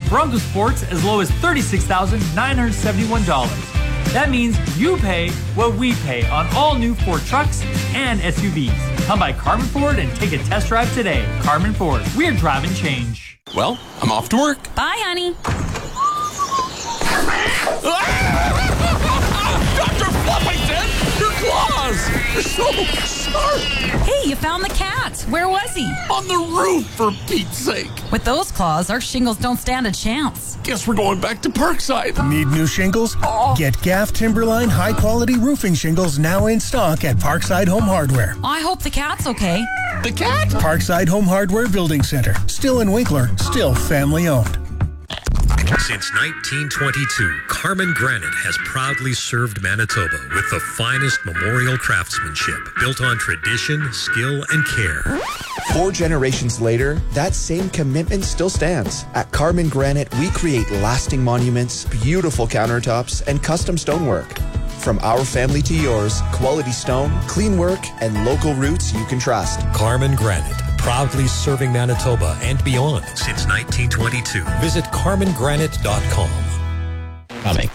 Bronco Sports as low as $36,971. That means you pay what we pay on all new Ford trucks and SUVs. Come by Carmen Ford and take a test drive today. Carmen Ford, we're driving change. Well, I'm off to work. Bye, honey. Dr. Fluffington, your claws! They're so sharp! Hey, you found the cat. Where was he? On the roof, for Pete's sake. With those claws, our shingles don't stand a chance. Guess we're going back to Parkside. Need new shingles? Get Gaff Timberline high-quality roofing shingles now in stock at Parkside Home Hardware. I hope the cat's okay. The cat? Parkside Home Hardware Building Center. Still in Winkler, still family-owned. Since 1922, Carmen Granite has proudly served Manitoba with the finest memorial craftsmanship built on tradition, skill, and care. 4 generations later, that same commitment still stands. At Carmen Granite, we create lasting monuments, beautiful countertops, and custom stonework. From our family to yours, quality stone, clean work, and local roots you can trust. Carmen Granite, proudly serving Manitoba and beyond since 1922. Visit carmengranite.com. Coming.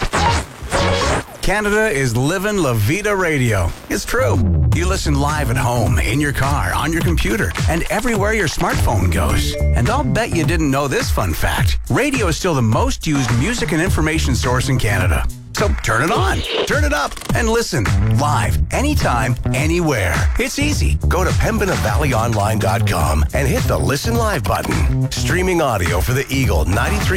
Canada is living La Vida Radio. It's true. You listen live at home, in your car, on your computer, and everywhere your smartphone goes. And I'll bet you didn't know this fun fact. Radio is still the most used music and information source in Canada. So turn it on, turn it up, and listen live, anytime, anywhere. It's easy. Go to PembinaValleyOnline.com and hit the Listen Live button. Streaming audio for the Eagle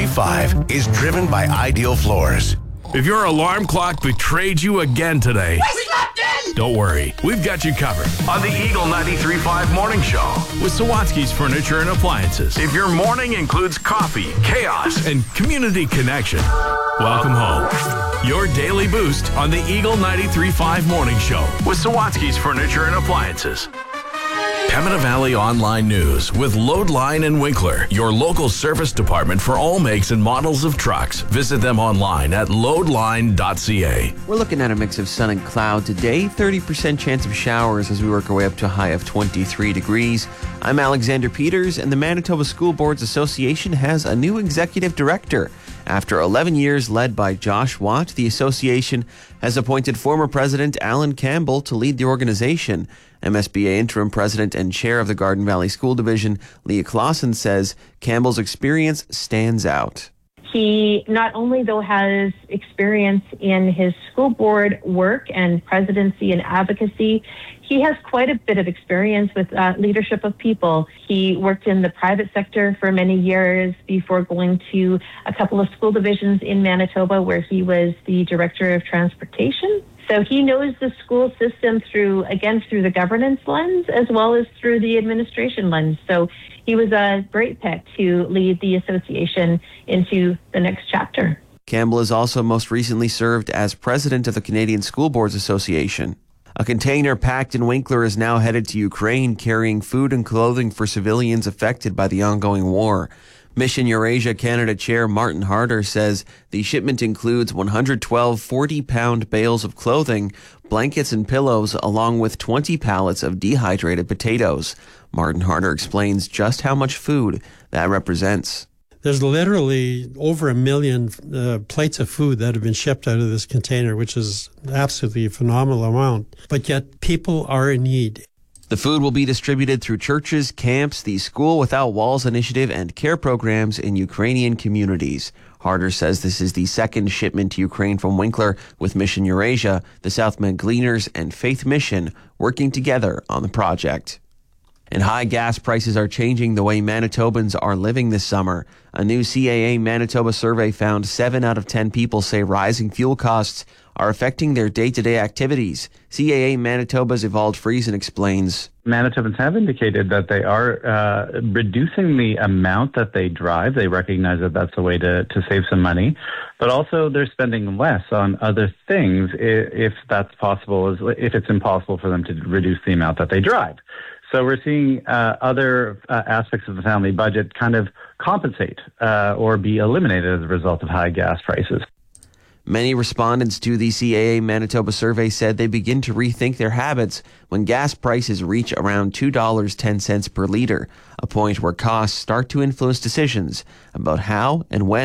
93.5 is driven by Ideal Floors. If your alarm clock betrayed you again today, don't worry, we've got you covered on the Eagle 93.5 Morning Show with Sawatsky's Furniture and Appliances. If your morning includes coffee, chaos, and community connection, welcome home. Your daily boost on the Eagle 93.5 Morning Show with Sawatsky's Furniture and Appliances. Pembina Valley Online News with Loadline and Winkler, your local service department for all makes and models of trucks. Visit them online at loadline.ca. We're looking at a mix of sun and cloud today, 30% chance of showers as we work our way up to a high of 23 degrees. I'm Alexander Peters, and the Manitoba School Boards Association has a new executive director. After 11 years led by Josh Watt, the association has appointed former President Alan Campbell to lead the organization. MSBA interim president and chair of the Garden Valley School Division, Leah Clausen, says Campbell's experience stands out. He not only, though, has experience in his school board work and presidency and advocacy, he has quite a bit of experience with leadership of people. He worked in the private sector for many years before going to a couple of school divisions in Manitoba where he was the director of transportation. So he knows the school system through the governance lens as well as through the administration lens. So he was a great pick to lead the association into the next chapter. Campbell has also most recently served as president of the Canadian School Boards Association. A container packed in Winkler is now headed to Ukraine, carrying food and clothing for civilians affected by the ongoing war. Mission Eurasia Canada Chair Martin Harder says the shipment includes 112 40-pound bales of clothing, blankets and pillows, along with 20 pallets of dehydrated potatoes. Martin Harder explains just how much food that represents. There's literally over 1 million plates of food that have been shipped out of this container, which is absolutely a phenomenal amount. But yet people are in need. The food will be distributed through churches, camps, the School Without Walls initiative, and care programs in Ukrainian communities. Harder says this is the second shipment to Ukraine from Winkler, with Mission Eurasia, the South Med Gleaners, and Faith Mission working together on the project. And high gas prices are changing the way Manitobans are living this summer. A new CAA Manitoba survey found 7 out of 10 people say rising fuel costs are affecting their day-to-day activities. CAA Manitoba's Evald Friesen explains. Manitobans have indicated that they are reducing the amount that they drive. They recognize that that's a way to save some money, but also they're spending less on other things if that's possible, if it's impossible for them to reduce the amount that they drive. So we're seeing other aspects of the family budget kind of compensate or be eliminated as a result of high gas prices. Many respondents to the CAA Manitoba survey said they begin to rethink their habits when gas prices reach around $2.10 per litre, a point where costs start to influence decisions about how and when